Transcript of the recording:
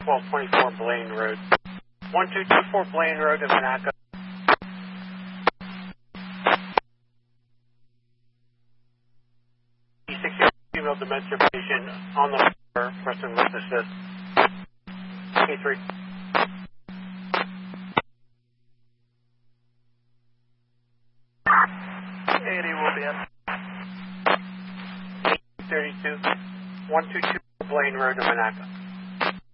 1224 Blaine Road. 1224 Blaine Road in Monaco. E60 female dementia patient on the floor, pressing lift assist. K3. 80 will be in. 32 122 Blaine Road in Monaco.